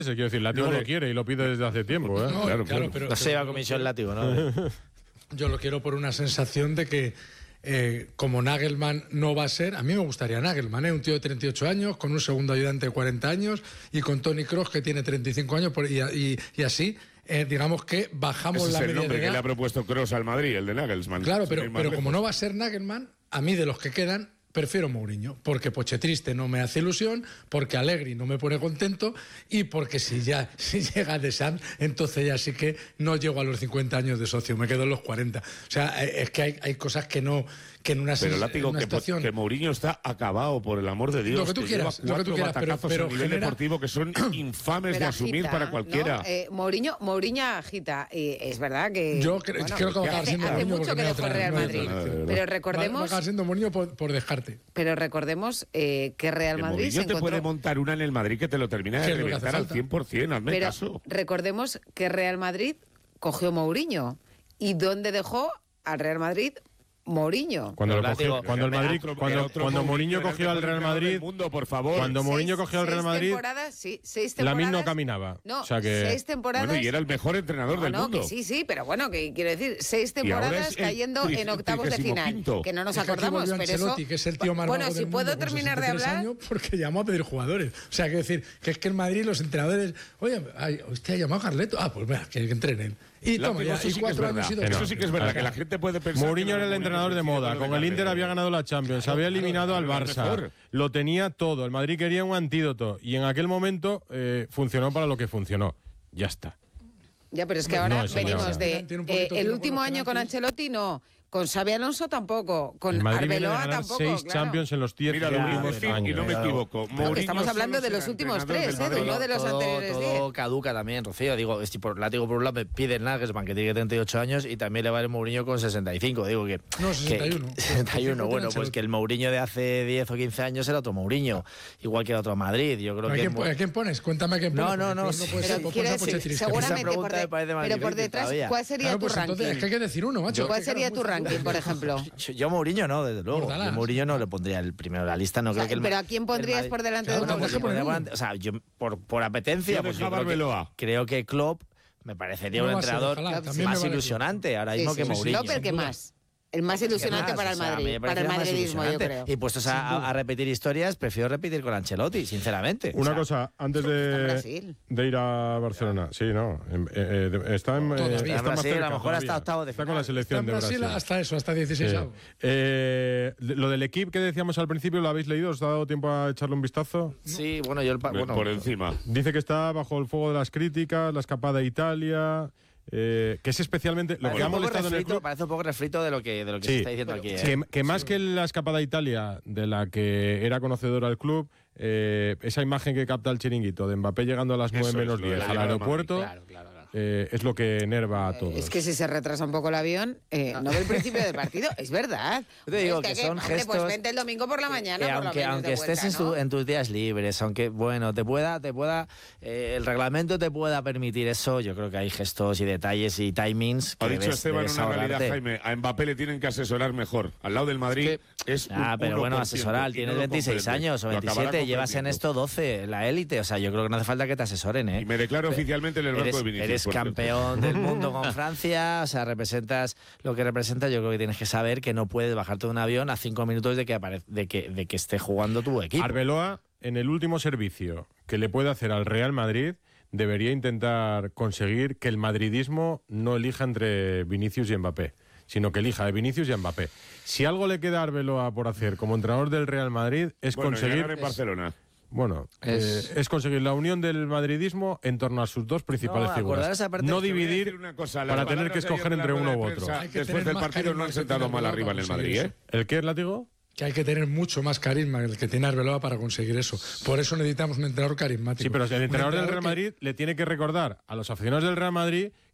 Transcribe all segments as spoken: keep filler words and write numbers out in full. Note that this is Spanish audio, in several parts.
Quiero decir, Látigo no, lo quiere y lo pide desde hace tiempo. ¿eh? No, claro, claro, pero, no se lleva comisión Látigo, ¿no? Yo lo quiero por una sensación de que, eh, como Nagelsmann no va a ser, a mí me gustaría Nagelsmann, ¿eh? Un tío de treinta y ocho años, con un segundo ayudante de cuarenta años y con Toni Kroos, que tiene treinta y cinco años, por, y, y, y así. Eh, digamos que bajamos Ese la es el media nombre de que edad. le ha propuesto Kroos al Madrid, el de Nagelsmann. Claro, pero, pero como no va a ser Nagelsmann, a mí de los que quedan prefiero Mourinho, porque Pochetriste no me hace ilusión, porque Allegri no me pone contento y porque si ya si llega Deschamps, entonces ya sí que no llego a los cincuenta años de socio, me quedo en los cuarenta. O sea, es que hay, hay cosas que no que en una, pero Látigo, en una que, situación... que Mourinho está acabado, por el amor de Dios. Lo que tú que quieras, lleva lo que tú quieras, pero, pero a nivel genera... deportivo que son infames pero de asumir agita, para cualquiera. ¿no? Eh, Mourinho, Mourinho agita, y es verdad que... Yo cre bueno, creo que va a acabar siendo hace, hace mucho que dejó el Real Madrid, no pero recordemos... Va, va a acabar siendo Mourinho por, por dejarte. Pero recordemos eh, que Real que Madrid Mourinho se te encontró... puede montar una en el Madrid que te lo termina de reventar al cien por cien, hazme pero caso. recordemos que Real Madrid cogió Mourinho. ¿Y dónde dejó al Real Madrid Mourinho? Cuando, lo Látigo, cogió, cuando el Madrid, otro, cuando, otro cuando Mourinho Mourinho cogió al Real Madrid, mundo, por favor. cuando Mourinho cogió al Real Madrid, temporadas, sí, seis temporadas. Lamin no caminaba. No, o sea que... seis temporadas. Bueno, y era el mejor entrenador no, del no, mundo. Que sí, sí, pero bueno, que quiero decir, seis temporadas cayendo en octavos de final, que no nos es que acordamos, aquí pero Ancelotti, eso... que es el tío más bueno, mago si del puedo mundo, terminar de sesenta y tres hablar... años, porque llamó a pedir jugadores. O sea, quiero decir, que es que en Madrid los entrenadores, oye, ay, usted ha llamado a Carleto, ah, pues venga, que entrenen. Y Látigo, toma, ya, eso y sí que es cuatro verdad. años y dos Eso años. sí que es verdad, que la gente puede pensar... Mourinho era el entrenador de moda, con el Inter había ganado la Champions, había eliminado al Barça, lo tenía todo, el Madrid quería un antídoto y en aquel momento eh, funcionó para lo que funcionó. Ya está. Ya, pero es que No, ahora eso venimos no. de... eh, el último año con Ancelotti no, con Xabi Alonso tampoco, con el Madrid viene de Arbeloa ganar tampoco, seis claro. Champions en los diez Mira, lo últimos último, años. y no me equivoco. No, que estamos hablando de los últimos tres, ¿eh? No de los todo, anteriores diez. todo caduca también, Rocío. Digo, si por Látigo por un lado me pide el Nagelsmann, que tiene treinta y ocho años, y también le va el Mourinho con sesenta y cinco. Digo que... No, sesenta y uno. Que, sesenta y uno, bueno, pues que el Mourinho de hace diez o quince años era otro Mourinho, igual que el otro Madrid. Yo creo ¿A, que... quién, ¿A quién pones? Cuéntame a quién pones. No, no, no, Porque sí. puede ser, Pero pues quiero pones a decir, Pochettino. seguramente Esa por, pregunta de- me parece más pero por difícil detrás, todavía. ¿cuál sería Claro, tu pues entonces ranking? es que hay que decir uno, macho. ¿Cuál Es que sería claro, tu muy ranking, por ejemplo? Yo, yo Mourinho no, desde luego. Bordalás. Yo Mourinho no le pondría el primero de la lista. No O sea, creo que el, ¿pero a quién pondrías el Madrid- por delante Claro, de no, Mourinho? deja poner Pondría por uno. delante- O sea, yo por, por apetencia, Yo pues yo dejaba creo que, Arbeloa. creo que Klopp me parecería No un va a ser, entrenador ojalá, también más me vale ilusionante ahora mismo Sí, que sí, sí. Mourinho. No, pero ¿qué más? El más ilusionante ¿Qué más? para el O sea, Madrid, me para el parecería más madridismo, yo ilusionante. creo. Y puestos a, a repetir historias, prefiero repetir con Ancelotti, sinceramente. Una O sea, cosa, antes Está en de, Brasil. de ir a Barcelona. Sí, no. en- eh, eh, está en, eh, Todavía. está En más Brasil, cerca a lo mejor todavía. hasta octavo de Está con final. la Está selección en de Brasil Brasil. hasta eso, hasta dieciséis. Sí. Eh, lo del equipo que decíamos al principio, ¿lo habéis leído? ¿Os ha dado tiempo a echarle un vistazo? Sí, bueno, yo el... pa- Bueno, por encima. Dice que está bajo el fuego de las críticas, la escapada de Italia, eh, que es especialmente... Lo Parece que ha un poco molestado en el refrito, club... parece un poco refrito de lo que, de lo que Sí. se está diciendo aquí. ¿eh? Que, que más que la escapada a Italia, de la que era conocedora el club, eh, esa imagen que capta el chiringuito de Mbappé llegando a las nueve Eso es, menos lo de diez la al llegada a aeropuerto, Claro, claro, claro. eh, es lo que enerva a todos. Es que si se retrasa un poco el avión, eh, no ve el principio del partido, es verdad. Yo te digo Es que hay son hombre, gestos Pues vente el domingo por la mañana, que por lo aunque, menos, aunque de estés vuelta, en, tu- ¿no? en tus días libres, aunque bueno, te pueda, te pueda, eh, el reglamento te pueda permitir eso, yo creo que hay gestos y detalles y timings que Ha dicho debes- Esteban debes una realidad, ahorrarte. Jaime. A Mbappé le tienen que asesorar mejor. Al lado del Madrid es Ah, un pero uno bueno, por ciento, asesorar, y tienes no lo veintiséis comprende. años o Lo acabará veintisiete, llevas en comprendiendo. esto doce, la élite, o sea, yo creo que no hace falta que te asesoren, ¿eh? Y me declaro oficialmente en el banco Eres, de Vinicius. eres por cierto. campeón del mundo con Francia, o sea, representas lo que representas. Yo creo que tienes que saber que no puedes bajarte de un avión a cinco minutos de que, apare- de que, de que esté jugando tu equipo. Arbeloa, en el último servicio que le puede hacer al Real Madrid, debería intentar conseguir que el madridismo no elija entre Vinicius y Mbappé, sino que elija de Vinicius y Mbappé. Si algo le queda a Arbeloa por hacer como entrenador del Real Madrid es Bueno, y conseguir... ganar en Barcelona. Bueno, Es- eh, es conseguir la unión del madridismo en torno a sus dos principales No, figuras. acordaros aparte No de que Voy a decir dividir una cosa, las para tener palabras que de ayer escoger en la entre rueda uno u de otro. prensa, Hay que Después tener del más partido no carisma han que sentado tiene mal Arbeloa arriba en para el Madrid, conseguir ¿eh? ¿El qué es látigo? Que hay que tener mucho más carisma que el que tiene Arbeloa para conseguir eso. Por eso necesitamos un entrenador carismático. Sí, pero el Un entrenador del entrenador Real que- Madrid le tiene que recordar a los aficionados del Real Madrid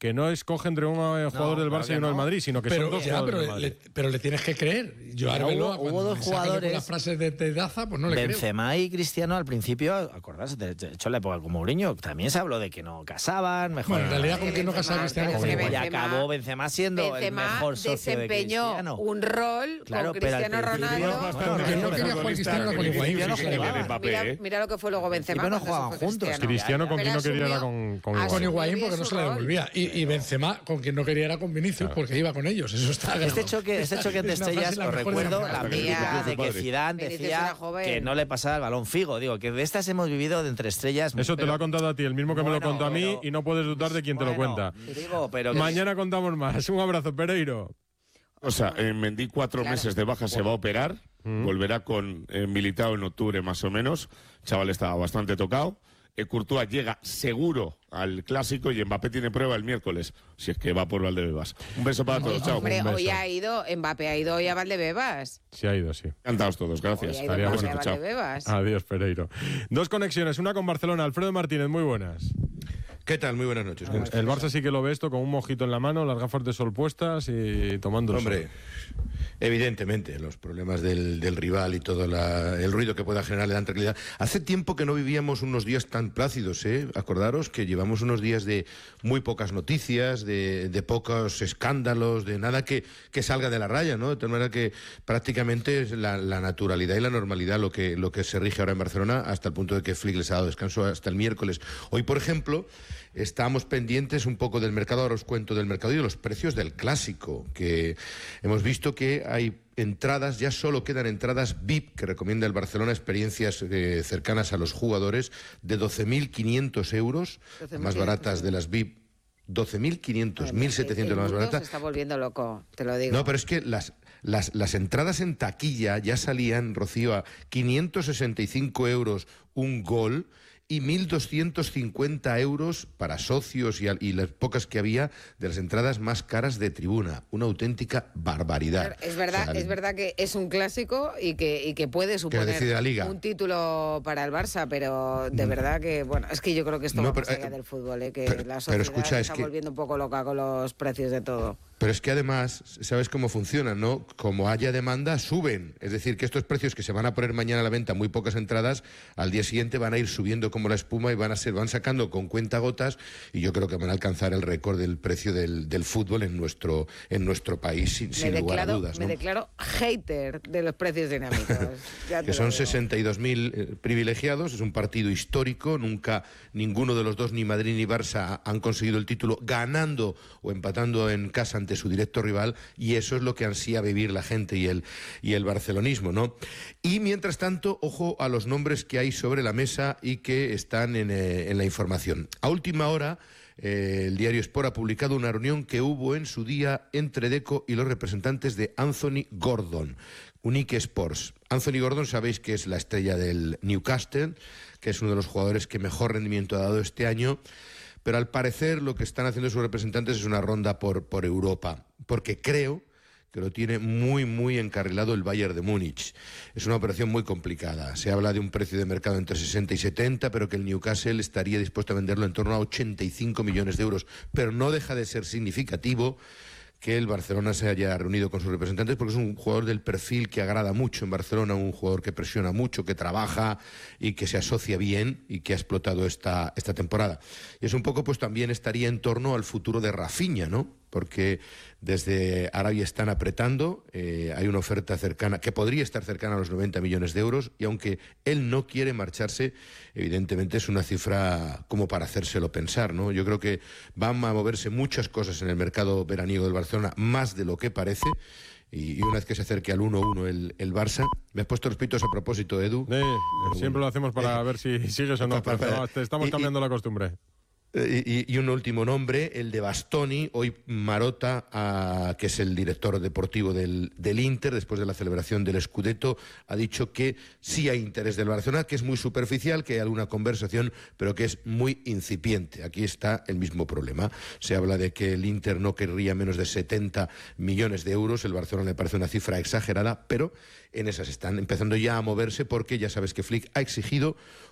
que no escoge entre un eh, jugador No, del claro Barça que y uno del no. Madrid, sino que Pero, son dos ya, jugadores pero, del Madrid. le, pero le tienes que creer. Yo a Pero Arbeloa, hubo- cuando hubo dos me saca con jugadores- las frases de, de Daza, pues no le creo. Benzema y Cristiano al principio, acordarse, de, de hecho en la época con Mourinho, también se habló de que no casaban, mejor. Bueno, en realidad, Es ¿con que quién no Benzema- casaba Cristiano? pero Con es que Higuaín. Y Benzema- acabó Benzema siendo el Benzema mejor socio de desempeñó Cristiano. un rol Claro, con pero al Cristiano principio- Ronaldo. Bueno, Porque no quería jugar Cristiano con Higuaín. Cristiano fíjate. jugaba. Mbappé, Mira, ¿eh? mira lo que fue luego Benzema. Y no cuando se jugaban fue juntos. Cristiano con Pero quien no quería era asumió- con, con asumió Higuaín. Con Higuaín bien porque no su se le rol. devolvía. Y, y Benzema, con quien no quería era con Vinicius, porque iba con ellos. Eso está grabado. Este choque, este choque de Es una frase estrellas, la os mejor de recuerdo la la frase. mítica de que Padre. Zidane Vinicius decía era joven. que no le pasaba el balón figo. Digo, que de estas hemos vivido de entre estrellas. Eso te pero- lo ha contado a ti, el mismo que me lo Bueno, contó a mí, pero- y no puedes dudar de quien te lo Bueno, cuenta. digo, pero que- Mañana contamos más. Un abrazo, Pereiro. O sea, en Mendy cuatro Claro. meses de baja se va a operar, Mm. volverá con eh, Militao en octubre más o menos. Chaval estaba bastante tocado. Eh, Courtois llega seguro al Clásico y Mbappé tiene prueba el miércoles, si es que va por Valdebebas. Un beso para todos, chao. Hombre, Un beso. hoy ha ido, Mbappé ha ido hoy a Valdebebas. Se ha ido, sí. Encantados todos, gracias. Hoy ha ido Estaría Mbappé bonito, a chao. Valdebebas. Adiós, Pereiro. Dos conexiones, una con Barcelona. Alfredo Martínez, muy buenas. ¿Qué tal? Muy buenas noches. ¿Cómo El estás? Barça sí que lo ve esto con un mojito en la mano, las gafas de sol puestas y tomando el Hombre, sol. evidentemente, los problemas del, del rival y todo la- el ruido que pueda generar le dan tranquilidad. Hace tiempo que no vivíamos unos días tan plácidos, ¿eh? Acordaros que llevamos unos días de muy pocas noticias, de, de pocos escándalos, de nada que, que salga de la raya, ¿no? De tal manera que prácticamente es la, la naturalidad y la normalidad lo que, lo que se rige ahora en Barcelona, hasta el punto de que Flick les ha dado descanso hasta el miércoles. Hoy, por ejemplo, estamos pendientes un poco del mercado, ahora os cuento del mercado y de los precios del Clásico, que hemos visto que hay entradas, ya solo quedan entradas V I P, que recomienda el Barcelona, experiencias eh, cercanas a los jugadores, de doce mil quinientos euros, doce mil más baratas de las V I P, doce mil quinientos, mil setecientos la más El mundo barata. se está volviendo loco, te lo digo. No, pero es que las, las, las entradas en taquilla ya salían, Rocío, a quinientos sesenta y cinco euros un gol y mil doscientos cincuenta euros para socios y, al- y las pocas que había de las entradas más caras de tribuna. Una auténtica barbaridad. Es verdad, O sea, es verdad que es un clásico y que, y que puede suponer decide la Liga. un título para el Barça, pero de verdad que, bueno, es que yo creo que esto No, va pero, más allá eh, del fútbol, eh, que pero- la pero sociedad escucha, se es está que- volviendo un poco loca con los precios de todo. Pero es que además, ¿sabes cómo funciona, no? Como haya demanda, suben. Es decir, que estos precios que se van a poner mañana a la venta, muy pocas entradas, al día siguiente van a ir subiendo como la espuma y van a ser, van sacando con cuentagotas, y yo creo que van a alcanzar el récord del precio del, del fútbol en nuestro, en nuestro país, sin, Me sin lugar a declaro, dudas, me ¿no? declaro hater de los precios dinámicos. Ya te Que lo son digo. sesenta y dos mil eh, privilegiados, es un partido histórico, nunca ninguno de los dos, ni Madrid ni Barça, han conseguido el título ganando o empatando en casa ante su directo rival, y eso es lo que ansía vivir la gente y el, y el barcelonismo, ¿no? Y mientras tanto, ojo a los nombres que hay sobre la mesa y que están en, eh, en la información. A última hora, eh, el diario Sport ha publicado una reunión que hubo en su día entre Deco y los representantes de Anthony Gordon, Unique Sports. Anthony Gordon, sabéis que es la estrella del Newcastle, que es uno de los jugadores que mejor rendimiento ha dado este año, pero al parecer lo que están haciendo sus representantes es una ronda por, por Europa, porque creo que lo tiene muy, muy encarrilado el Bayern de Múnich. Es una operación muy complicada. Se habla de un precio de mercado entre sesenta y setenta, pero que el Newcastle estaría dispuesto a venderlo en torno a ochenta y cinco millones de euros. Pero no deja de ser significativo que el Barcelona se haya reunido con sus representantes, porque es un jugador del perfil que agrada mucho en Barcelona, un jugador que presiona mucho, que trabaja y que se asocia bien y que ha explotado esta, esta temporada. Y es un poco, pues también estaría en torno al futuro de Rafinha, ¿no? Porque desde Arabia están apretando, eh, hay una oferta cercana, que podría estar cercana a los noventa millones de euros, y aunque él no quiere marcharse, evidentemente es una cifra como para hacérselo pensar, ¿no? Yo creo que van a moverse muchas cosas en el mercado veraniego del Barcelona, más de lo que parece, y, y una vez que se acerque al uno uno el, el Barça, me has puesto los pitos a propósito, Edu. Eh, siempre lo hacemos para ver si sigues o no, Pa- pa- pero pa- te estamos y- y- cambiando la costumbre. Eh, Y, y un último nombre, el de Bastoni. Hoy Marotta, ah, que es el director deportivo del, del Inter, después de la celebración del Scudetto, ha dicho que sí hay interés del Barcelona, que es muy superficial, que hay alguna conversación, pero que es muy incipiente. Aquí está el mismo problema. Se habla de que el Inter no querría menos de setenta millones de euros. El Barcelona le parece una cifra exagerada, pero en esas están empezando ya a moverse, porque ya sabes que Flick ha exigido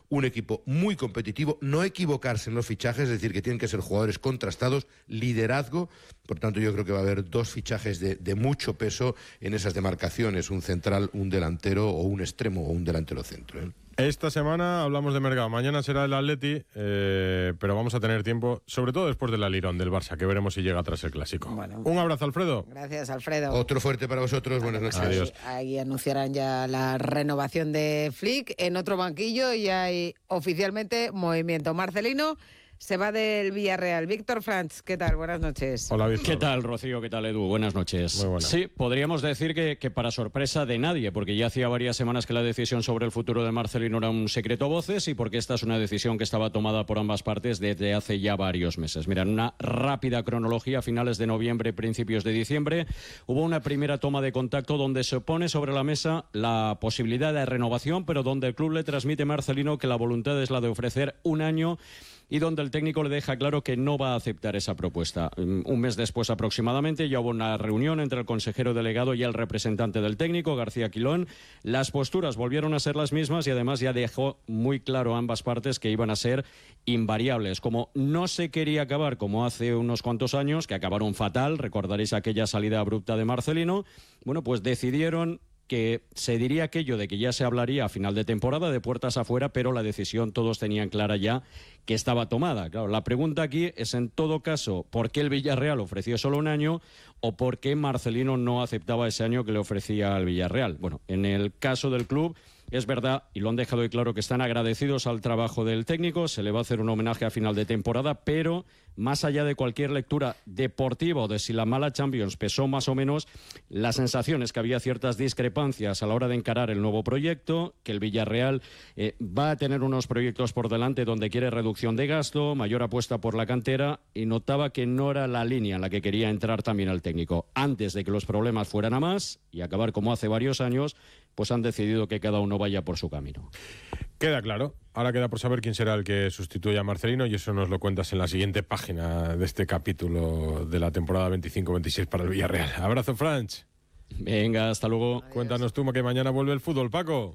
un equipo muy competitivo, no equivocarse en los fichajes, es decir, que tienen que ser jugadores contrastados, liderazgo. Por tanto, yo creo que va a haber dos fichajes de, de mucho peso en esas demarcaciones, un central, un delantero o un extremo o un delantero centro, ¿eh? Esta semana hablamos de mercado, mañana será el Atleti, eh, pero vamos a tener tiempo, sobre todo después del alirón del Barça, que veremos si llega tras el Clásico. Bueno. Un abrazo, Alfredo. Gracias, Alfredo. Otro fuerte para vosotros, buenas noches. Adiós. Ahí, ahí anunciarán ya la renovación de Flick en otro banquillo y hay oficialmente movimiento. Marcelino se va del Villarreal. Víctor Franz, ¿qué tal? Buenas noches. Hola, Víctor. ¿Qué tal, Rocío? ¿Qué tal, Edu? Buenas noches. Muy buena. Sí, podríamos decir que, que para sorpresa de nadie, porque ya hacía varias semanas que la decisión sobre el futuro de Marcelino era un secreto a voces y porque esta es una decisión que estaba tomada por ambas partes desde hace ya varios meses. Mira, en una rápida cronología, a finales de noviembre, principios de diciembre, hubo una primera toma de contacto donde se pone sobre la mesa la posibilidad de renovación, pero donde el club le transmite a Marcelino que la voluntad es la de ofrecer un año y donde el técnico le deja claro que no va a aceptar esa propuesta. Un mes después aproximadamente ya hubo una reunión entre el consejero delegado y el representante del técnico, García Quilón. Las posturas volvieron a ser las mismas y además ya dejó muy claro a ambas partes que iban a ser invariables. Como no se quería acabar como hace unos cuantos años, que acabaron fatal, recordaréis aquella salida abrupta de Marcelino, bueno, pues decidieron que se diría aquello de que ya se hablaría a final de temporada de puertas afuera, pero la decisión todos tenían clara ya que estaba tomada. Claro, la pregunta aquí es, en todo caso, ¿por qué el Villarreal ofreció solo un año o por qué Marcelino no aceptaba ese año que le ofrecía al Villarreal? Bueno, en el caso del club, es verdad, y lo han dejado de claro, que están agradecidos al trabajo del técnico, se le va a hacer un homenaje a final de temporada, pero más allá de cualquier lectura deportiva o de si la mala Champions pesó más o menos, la sensación es que había ciertas discrepancias a la hora de encarar el nuevo proyecto, que el Villarreal eh, va a tener unos proyectos por delante donde quiere reducción de gasto, mayor apuesta por la cantera, y notaba que no era la línea en la que quería entrar también el técnico. Antes de que los problemas fueran a más y acabar como hace varios años, pues han decidido que cada uno vaya por su camino. Queda claro. Ahora queda por saber quién será el que sustituya a Marcelino y eso nos lo cuentas en la siguiente página de este capítulo de la temporada veinticinco veintiséis para el Villarreal. Abrazo, Franch. Venga, hasta luego. Adiós. Cuéntanos tú que mañana vuelve el fútbol, Paco.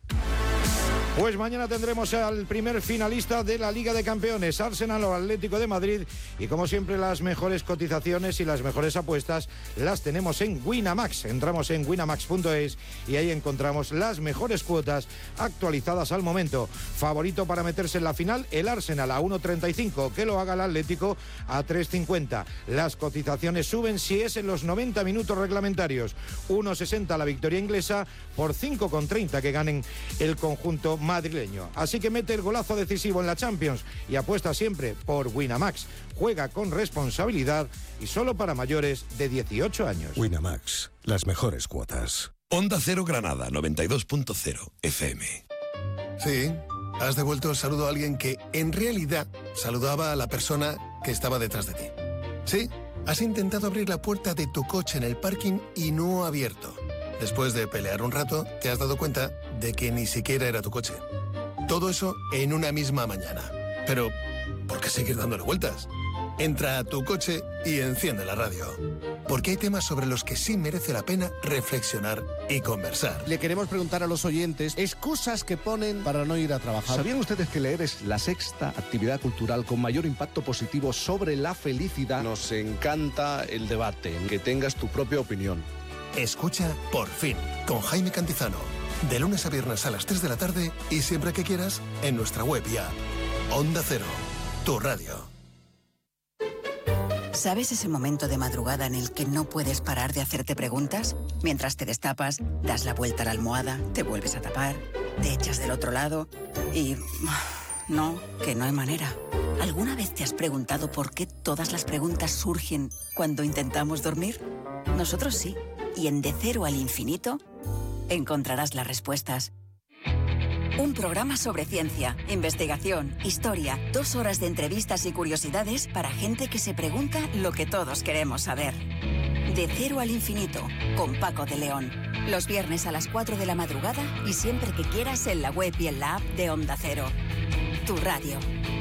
Pues mañana tendremos al primer finalista de la Liga de Campeones, Arsenal o Atlético de Madrid, y como siempre las mejores cotizaciones y las mejores apuestas las tenemos en Winamax. Entramos en winamax punto es y ahí encontramos las mejores cuotas actualizadas al momento. Favorito para meterse en la final, el Arsenal a uno treinta y cinco, que lo haga el Atlético a tres cincuenta. Las cotizaciones suben si es en los noventa minutos reglamentarios. uno sesenta la victoria inglesa por cinco treinta que ganen el conjunto madrileño. Así que mete el golazo decisivo en la Champions y apuesta siempre por Winamax. Juega con responsabilidad y solo para mayores de dieciocho años. Winamax, las mejores cuotas. Onda Cero Granada, noventa y dos punto cero F M. Sí, has devuelto el saludo a alguien que en realidad saludaba a la persona que estaba detrás de ti. Sí, has intentado abrir la puerta de tu coche en el parking y no ha abierto. Después de pelear un rato, te has dado cuenta de que ni siquiera era tu coche. Todo eso en una misma mañana. Pero, ¿por qué seguir dándole vueltas? Entra a tu coche y enciende la radio. Porque hay temas sobre los que sí merece la pena reflexionar y conversar. Le queremos preguntar a los oyentes excusas que ponen para no ir a trabajar. ¿Sabían ustedes que leer es la sexta actividad cultural con mayor impacto positivo sobre la felicidad? Nos encanta el debate, que tengas tu propia opinión. Escucha Por Fin, con Jaime Cantizano. De lunes a viernes a las tres de la tarde y siempre que quieras en nuestra web y app. Onda Cero, tu radio. ¿Sabes ese momento de madrugada en el que no puedes parar de hacerte preguntas? Mientras te destapas, das la vuelta a la almohada, te vuelves a tapar, te echas del otro lado y... No, que no hay manera. ¿Alguna vez te has preguntado por qué todas las preguntas surgen cuando intentamos dormir? Nosotros sí. Y en De Cero al Infinito encontrarás las respuestas. Un programa sobre ciencia, investigación, historia, dos horas de entrevistas y curiosidades para gente que se pregunta lo que todos queremos saber. De Cero al Infinito, con Paco de León. Los viernes a las cuatro de la madrugada y siempre que quieras en la web y en la app de Onda Cero. Tu radio.